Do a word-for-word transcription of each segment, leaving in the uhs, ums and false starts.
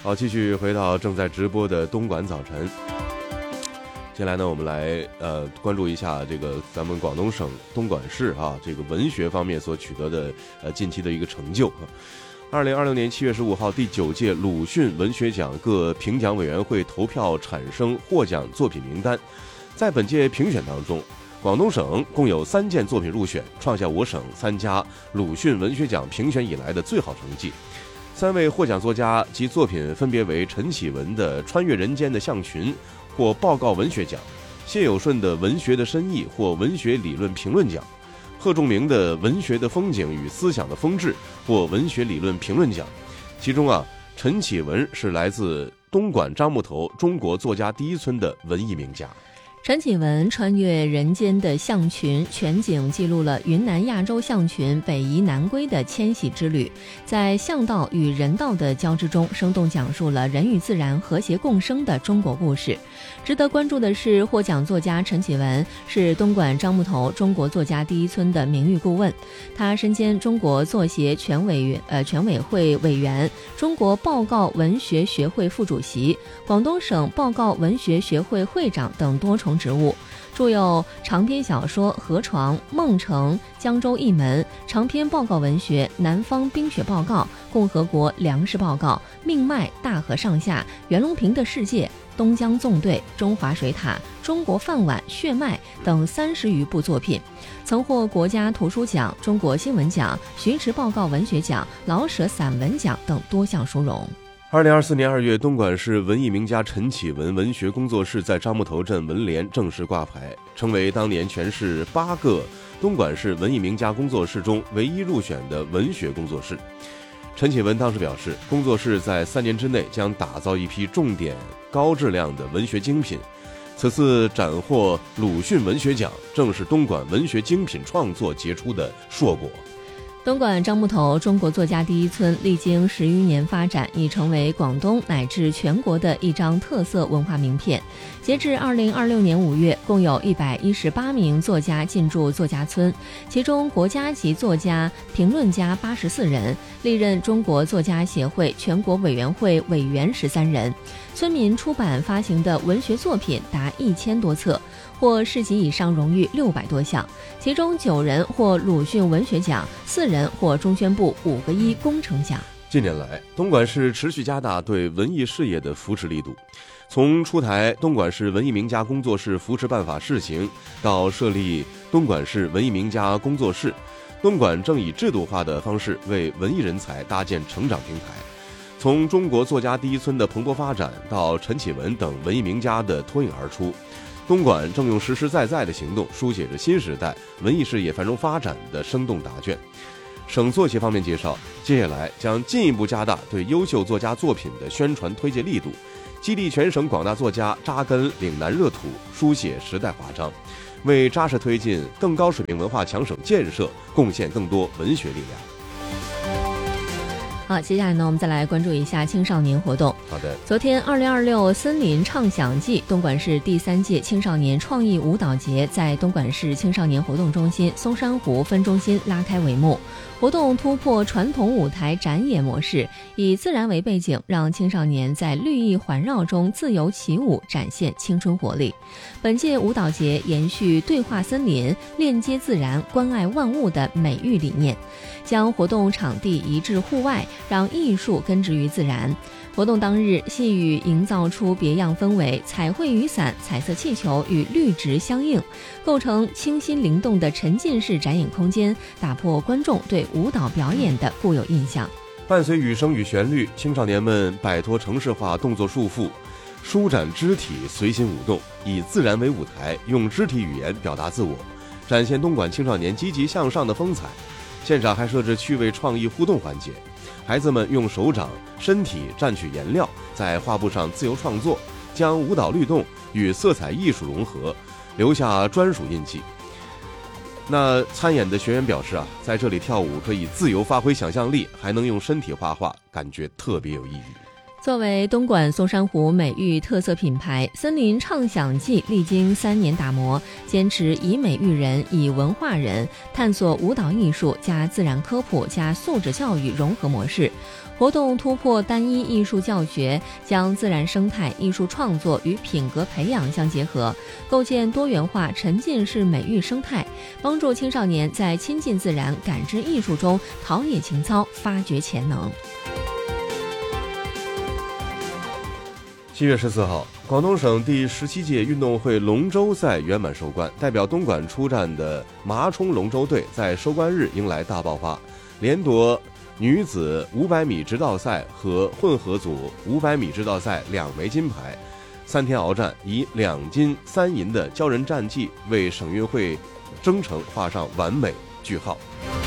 好，继续回到正在直播的东莞早晨。接下来呢，我们来呃关注一下这个咱们广东省东莞市啊这个文学方面所取得的呃近期的一个成就。二零二六年七月十五号，第九届鲁迅文学奖各评奖委员会投票产生获奖作品名单。在本届评选当中，广东省共有三件作品入选，创下我省参加鲁迅文学奖评选以来的最好成绩。三位获奖作家及作品分别为陈启文的《穿越人间的象群》获报告文学奖，谢有顺的《文学的深意》获文学理论评论奖，贺仲明的《文学的风景与思想的风致》获文学理论评论奖。其中啊，陈启文是来自东莞樟木头中国作家第一村的文艺名家。 陈启文穿越人间的象群全景记录了云南亚洲象群北移南归的迁徙之旅，在象道与人道的交织中，生动讲述了人与自然和谐共生的中国故事。值得关注的是，获奖作家陈启文是东莞樟木头中国作家第一村的名誉顾问，他身兼中国作协全委呃全委会委员、中国报告文学学会副主席、广东省报告文学学会会长等多重职务，著有长篇小说《河床》《梦城》《江州一门》，长篇报告文学《南方冰雪报告》《共和国粮食报告》《命脉》《大河上下》《袁隆平的世界》《东江纵队》《中华水塔》《中国饭碗》《血脉》等三十余部作品，曾获国家图书奖、中国新闻奖、巡驰报告文学奖、老舍散文奖等多项殊荣。 二零二四年二月，东莞市文艺名家陈启文文学工作室在樟木头镇文联正式挂牌，成为当年全市八个东莞市文艺名家工作室中唯一入选的文学工作室。陈启文当时表示，工作室在三年之内将打造一批重点高质量的文学精品。此次斩获鲁迅文学奖，正是东莞文学精品创作杰出的硕果。 东莞樟木头中国作家第一村历经十余年发展，已成为广东乃至全国的一张特色文化名片。截至二零二六年五月，共有一百一十八名作家进驻作家村，其中国家级作家、评论家八十四人，历任中国作家协会全国委员会委员十三人。村民出版发行的文学作品达一千多册，获市级以上荣誉六百多项，其中九人获鲁迅文学奖，四人获中宣部五个一工程奖。 近年来，东莞市持续加大对文艺事业的扶持力度，从出台东莞市文艺名家工作室扶持办法试行，到设立东莞市文艺名家工作室，东莞正以制度化的方式为文艺人才搭建成长平台。从中国作家第一村的蓬勃发展到陈启文等文艺名家的脱颖而出，东莞正用实实在在的行动书写着新时代文艺事业繁荣发展的生动答卷。省作协方面介绍，接下来将进一步加大对优秀作家作品的宣传推介力度，激励全省广大作家扎根岭南热土，书写时代华章，为扎实推进更高水平文化强省建设贡献更多文学力量。 好，接下来呢，我们再来关注一下青少年活动。 好的， 昨天二零二六森林畅想季东莞市第三届青少年创意舞蹈节在东莞市青少年活动中心松山湖分中心拉开帷幕。活动突破传统舞台展演模式，以自然为背景，让青少年在绿意环绕中自由起舞，展现青春活力。本届舞蹈节延续对话森林、链接自然、关爱万物的美育理念，将活动场地移至户外，让艺术根植于自然。活动当日，细雨营造出别样氛围，彩绘雨伞、彩色气球与绿植相应，构成清新灵动的沉浸式展演空间，打破观众对舞蹈表演的固有印象。 伴随雨声与旋律，青少年们摆脱城市化动作束缚，舒展肢体，随心舞动，以自然为舞台，用肢体语言表达自我，展现东莞青少年积极向上的风采。现场还设置趣味创意互动环节，孩子们用手掌、身体蘸取颜料，在画布上自由创作，将舞蹈律动与色彩艺术融合，留下专属印记。那参演的学员表示啊，在这里跳舞可以自由发挥想象力，还能用身体画画，感觉特别有意义。 作为东莞松山湖美育特色品牌，森林畅想季历经三年打磨，坚持以美育人、以文化人，探索舞蹈艺术加自然科普加素质教育融合模式。 活动突破单一艺术教学，将自然生态、艺术创作与品格培养相结合，构建多元化沉浸式美育生态，帮助青少年在亲近自然、感知艺术中陶冶情操、发掘潜能。 七月十四号，广东省第十七届运动会龙舟赛圆满收官，代表东莞出战的麻冲龙舟队在收官日迎来大爆发，连夺女子五百米直道赛和混合组五百米直道赛两枚金牌，三天鏖战以两金三银的骄人战绩，为省运会征程画上完美句号。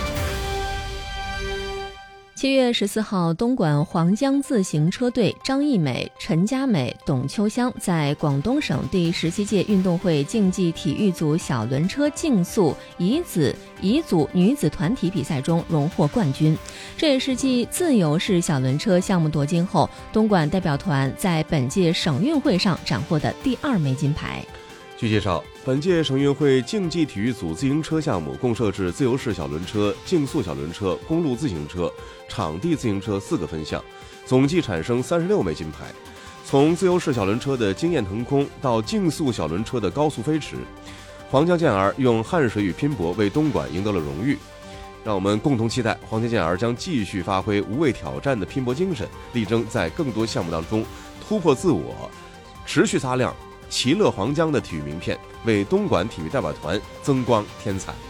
七月十四号，东莞黄江自行车队张艺美、陈佳美、董秋香在广东省第十七届运动会竞技体育组小轮车竞速乙子乙组女子团体比赛中荣获冠军，这也是继自由式小轮车项目夺金后，东莞代表团在本届省运会上斩获的第二枚金牌。 据介绍，本届省运会竞技体育组自行车项目共设置自由式小轮车、竞速小轮车、公路自行车、场地自行车四个分项，总计产生三十六枚金牌。从自由式小轮车的惊艳腾空到竞速小轮车的高速飞驰，黄江健儿用汗水与拼搏为东莞赢得了荣誉。让我们共同期待黄江健儿将继续发挥无畏挑战的拼搏精神，力争在更多项目当中突破自我，持续擦亮其乐黄江的体育名片，为东莞体育代表团增光添彩。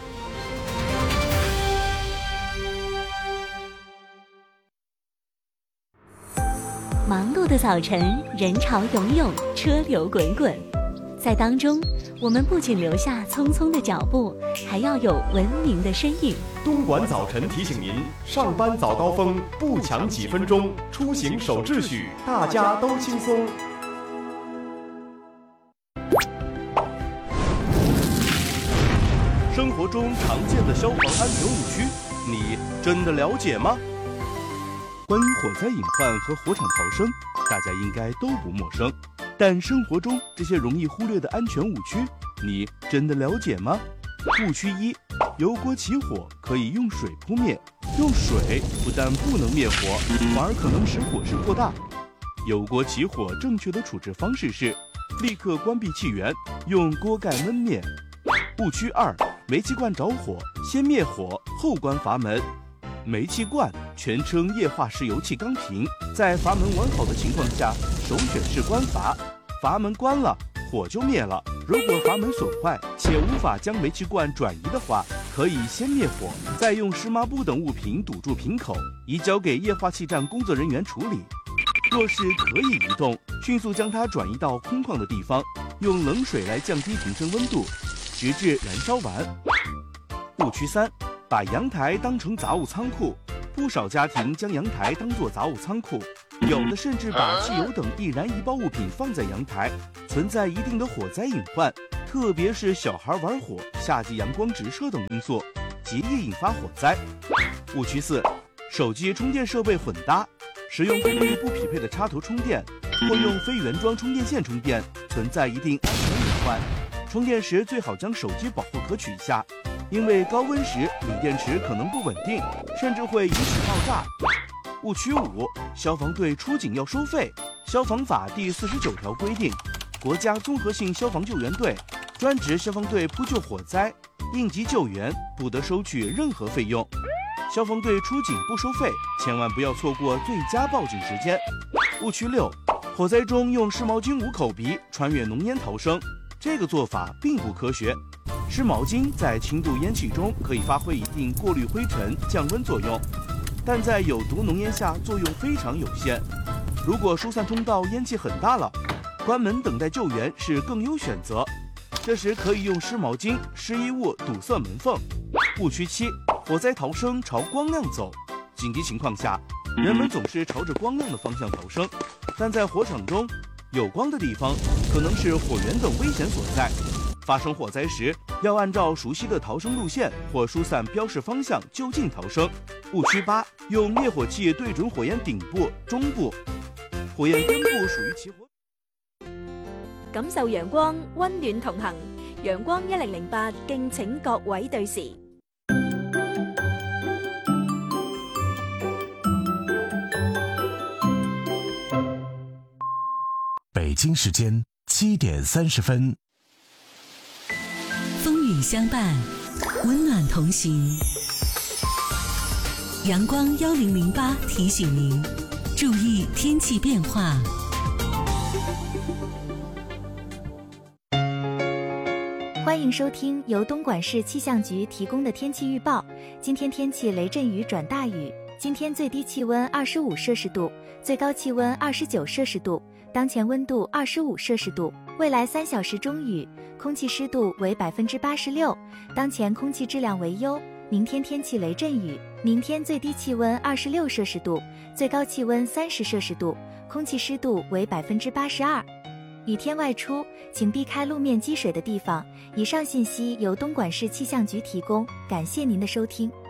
忙碌的早晨，人潮涌涌，车流滚滚，在当中，我们不仅留下匆匆的脚步，还要有文明的身影。 东莞早晨提醒您：上班早高峰，不抢几分钟，出行守秩序，大家都轻松。生活中常见的消防安全误区，你真的了解吗？关于火灾隐患和火场逃生，大家应该都不陌生。但生活中这些容易忽略的安全误区，你真的了解吗？误区一：油锅起火可以用水扑灭，用水不但不能灭火，反而可能使火势扩大。油锅起火正确的处置方式是立刻关闭气源，用锅盖焖灭。误区二：煤气罐着火，先灭火后关阀门。煤气罐全称液化式油气钢瓶，在阀门完好的情况下，首选是关阀，阀门关了，火就灭了。如果阀门损坏且无法将煤气罐转移的话，可以先灭火，再用湿抹布等物品堵住瓶口，移交给液化气站工作人员处理。若是可以移动，迅速将它转移到空旷的地方，用冷水来降低瓶身温度，直至燃烧完。误区三：把阳台当成杂物仓库。不少家庭将阳台当作杂物仓库，有的甚至把汽油等易燃易爆物品放在阳台，存在一定的火灾隐患。特别是小孩玩火、夏季阳光直射等因素，极易引发火灾。误区四：手机充电设备混搭，使用功率不匹配的插头充电，或用非原装充电线充电，存在一定安全隐患。充电时最好将手机保护壳取下，因为高温时锂电池可能不稳定，甚至会引起爆炸。误区五：消防队出警要收费。消防法第四十九条规定，国家综合性消防救援队、专职消防队扑救火灾、应急救援不得收取任何费用。消防队出警不收费，千万不要错过最佳报警时间。误区六：火灾中用湿毛巾捂口鼻，穿越浓烟逃生，这个做法并不科学。湿毛巾在轻度烟气中可以发挥一定过滤灰尘、降温作用，但在有毒浓烟下作用非常有限。如果疏散通道烟气很大了，关门等待救援是更优选择。这时可以用湿毛巾、湿衣物堵塞门缝。误区七：火灾逃生朝光亮走。紧急情况下，人们总是朝着光亮的方向逃生，但在火场中，有光的地方可能是火源等危险所在。发生火灾时，要按照熟悉的逃生路线或疏散标示方向就近逃生。误区八：用灭火器对准火焰顶部、中部，火焰根部属于起火。 感受陽光，溫暖同行。陽光一零零八，敬請各位對時。 京时间七点三十分。 风雨相伴，温暖同行。阳光幺零零八提醒您，注意天气变化。 欢迎收听由东莞市气象局提供的天气预报。今天天气雷阵雨转大雨，今天最低气温二十五摄氏度，最高气温二十九摄氏度，当前温度二十五摄氏度。未来三小时中雨，空气湿度为百分之八十六，当前空气质量为优。明天天气雷阵雨，明天最低气温二十六摄氏度，最高气温三十摄氏度，空气湿度为百分之八十二。雨天外出，请避开路面积水的地方。以上信息由东莞市气象局提供，感谢您的收听。